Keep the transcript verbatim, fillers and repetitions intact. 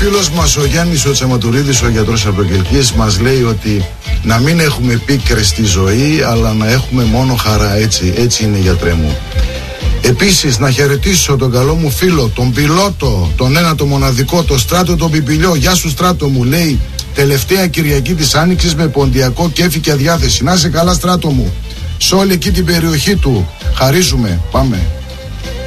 φίλος μας ο Γιάννης ο Τσαματουρίδης, ο γιατρός από το Κελκύες, μας λέει ότι να μην έχουμε πίκρες στη ζωή, αλλά να έχουμε μόνο χαρά. Έτσι, έτσι είναι, γιατρέ μου. Επίσης να χαιρετήσω τον καλό μου φίλο, τον πιλότο, τον ένα το μοναδικό, τον Στράτο τον Πιπηλιό. Γεια σου Στράτο μου, λέει, τελευταία Κυριακή της Άνοιξης με ποντιακό κέφι και αδιάθεση. Να είσαι καλά Στράτο μου. Σε όλη εκεί την περιοχή του χαρίζουμε. Πάμε.